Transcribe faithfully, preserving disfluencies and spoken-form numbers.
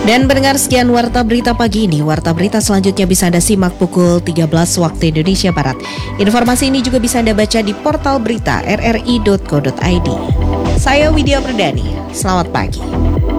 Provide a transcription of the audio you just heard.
Dan pendengar, sekian Warta Berita pagi ini. Warta Berita selanjutnya bisa Anda simak pukul tiga belas waktu Indonesia Barat. Informasi ini juga bisa Anda baca di portal berita r r i dot co dot i d. Saya Widya Perdani, selamat pagi.